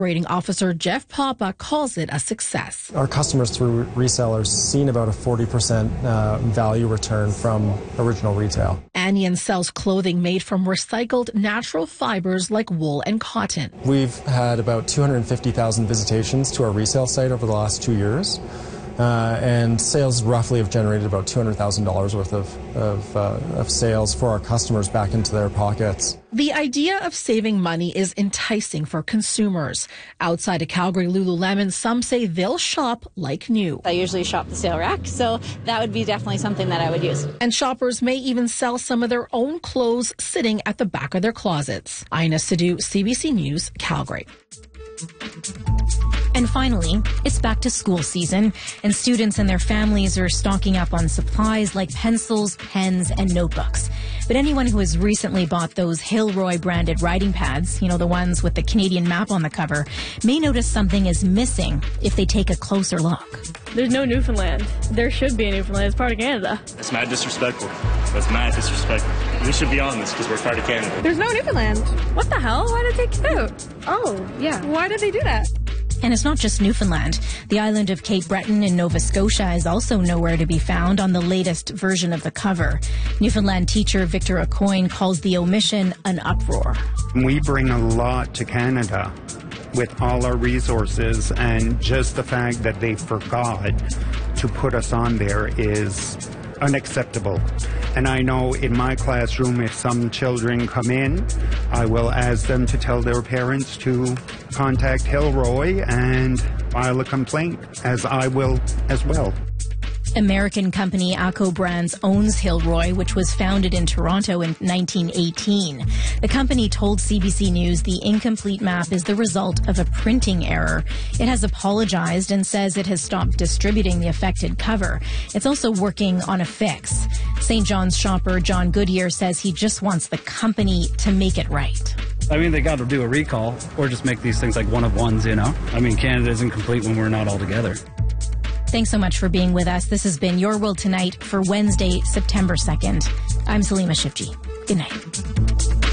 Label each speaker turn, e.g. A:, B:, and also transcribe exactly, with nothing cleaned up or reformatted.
A: Rating officer Jeff Papa calls it a success.
B: Our customers through resellers seen about a forty percent uh, value return from original retail.
A: Anion sells clothing made from recycled natural fibers like wool and cotton.
B: We've had about two hundred fifty thousand visitations to our resale site over the last two years. Uh, and sales roughly have generated about two hundred thousand dollars worth of, of, uh, of sales for our customers back into their pockets.
A: The idea of saving money is enticing for consumers. Outside of Calgary Lululemon, some say they'll shop like new.
C: I usually shop the sale rack, so that would be definitely something that I would use.
A: And shoppers may even sell some of their own clothes sitting at the back of their closets. Ina Sidhu, C B C News, Calgary.
D: And finally, it's back to school season, and students and their families are stocking up on supplies like pencils, pens, and notebooks. But anyone who has recently bought those Hilroy branded writing pads, you know, the ones with the Canadian map on the cover, may notice something is missing if they take a closer look.
E: There's no Newfoundland. There should be a Newfoundland. It's part of Canada.
F: That's mad disrespectful. That's mad disrespectful. We should be on this because we're part of Canada.
E: There's no Newfoundland. What the hell? Why did they take it out? Oh, yeah. Why did they do that?
D: And it's not just Newfoundland. The island of Cape Breton in Nova Scotia is also nowhere to be found on the latest version of the cover. Newfoundland teacher Victor Aucoin calls the omission an uproar.
G: We bring a lot to Canada with all our resources, and just the fact that they forgot to put us on there is unacceptable. And I know in my classroom, if some children come in, I will ask them to tell their parents to contact Hilroy and file a complaint, as I will as well.
D: American company ACO Brands owns Hilroy, which was founded in Toronto in nineteen eighteen. The company told C B C News the incomplete map is the result of a printing error. It has apologized and says it has stopped distributing the affected cover. It's also working on a fix. Saint John's shopper John Goodyear says he just wants the company to make it right.
H: I mean, they got to do a recall or just make these things like one of ones, you know? I mean, Canada isn't complete when we're not all together.
D: Thanks so much for being with us. This has been Your World Tonight for Wednesday, September second. I'm Salima Shifji. Good night.